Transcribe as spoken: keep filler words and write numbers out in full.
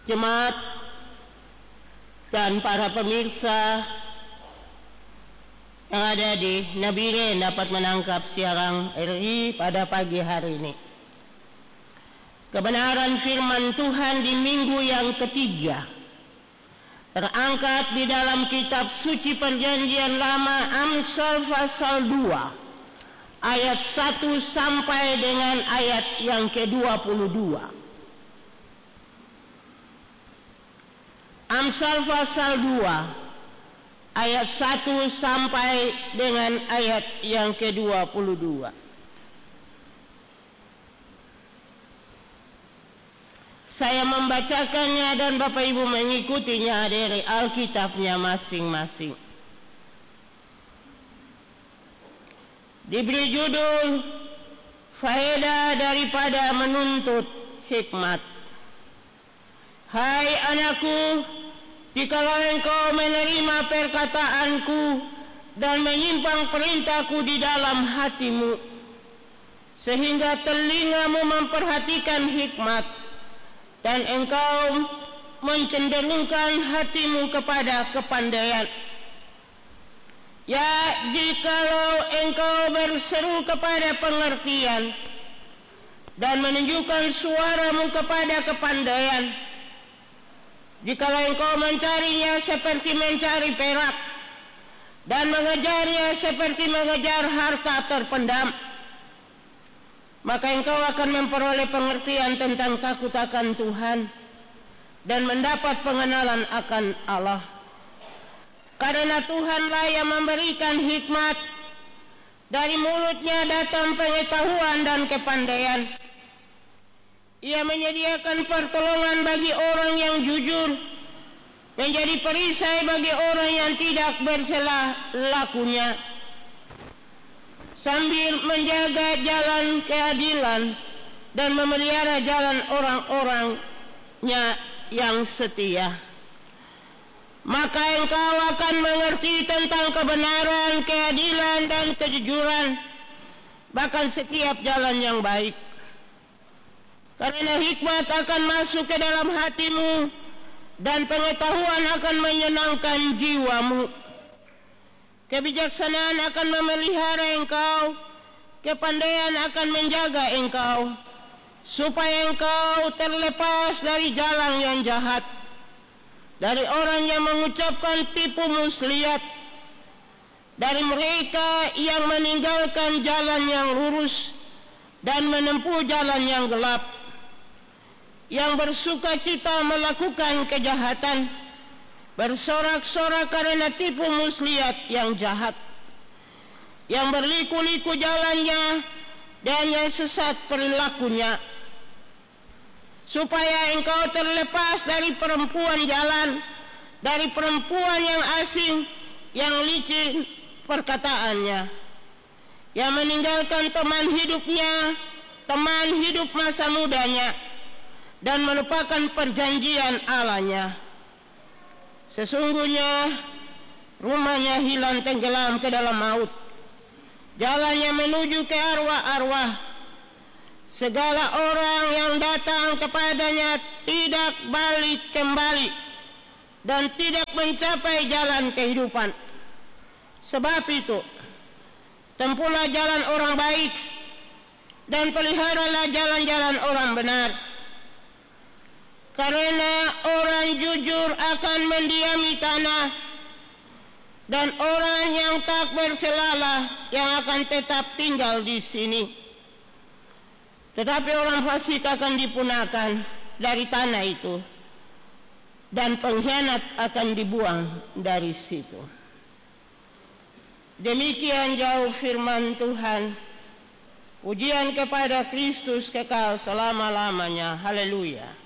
jemaat dan para pemirsa yang ada di Nabire dapat menangkap siaran R I pada pagi hari ini. Kebenaran firman Tuhan di minggu yang ketiga terangkat di dalam kitab suci Perjanjian Lama, Amsal pasal dua ayat satu sampai dengan ayat yang ke dua puluh dua. Amsal pasal dua ayat satu sampai dengan ayat yang ke dua puluh dua. Saya membacakannya dan Bapak Ibu mengikutinya dari Alkitabnya masing-masing. Diberi judul faedah daripada menuntut hikmat. Hai anakku, jikalau engkau menerima perkataanku dan menyimpang perintahku di dalam hatimu, sehingga telingamu memperhatikan hikmat, dan engkau mencenderungkan hatimu kepada kepandaian. Ya, jikalau engkau berseru kepada pengertian dan menunjukkan suaramu kepada kepandaian, jikalau engkau mencarinya seperti mencari perak dan mengejarnya seperti mengejar harta terpendam, maka engkau akan memperoleh pengertian tentang takut akan Tuhan dan mendapat pengenalan akan Allah. Karena Tuhanlah yang memberikan hikmat, dari mulutnya datang pengetahuan dan kepandaian. Ia menyediakan pertolongan bagi orang yang jujur, menjadi perisai bagi orang yang tidak bercela lakunya, sambil menjaga jalan keadilan dan memelihara jalan orang-orangnya yang setia. Maka engkau akan mengerti tentang kebenaran, keadilan, dan kejujuran, bahkan setiap jalan yang baik. Karena hikmat akan masuk ke dalam hatimu, dan pengetahuan akan menyenangkan jiwamu. Kebijaksanaan akan memelihara engkau, kepandaian akan menjaga engkau, supaya engkau terlepas dari jalan yang jahat, dari orang yang mengucapkan tipu muslihat, dari mereka yang meninggalkan jalan yang lurus dan menempuh jalan yang gelap, yang bersuka cita melakukan kejahatan, bersorak-sorak karena tipu muslihat yang jahat, yang berliku-liku jalannya dan yang sesat perilakunya, supaya engkau terlepas dari perempuan jalan, dari perempuan yang asing, yang licin perkataannya, yang meninggalkan teman hidupnya, teman hidup masa mudanya, dan melupakan perjanjian Allahnya. Sesungguhnya rumahnya hilang tenggelam ke dalam maut, jalannya menuju ke arwah-arwah. Segala orang yang datang kepadanya tidak balik kembali dan tidak mencapai jalan kehidupan. Sebab itu, tempuhlah jalan orang baik dan peliharalah jalan-jalan orang benar. Karena orang jujur akan mendiami tanah, dan orang yang tak bercelalah yang akan tetap tinggal di sini. Tetapi orang fasik akan dipunahkan dari tanah itu, dan pengkhianat akan dibuang dari situ. Demikian jauh firman Tuhan. Pujian kepada Kristus kekal selama-lamanya. Haleluya.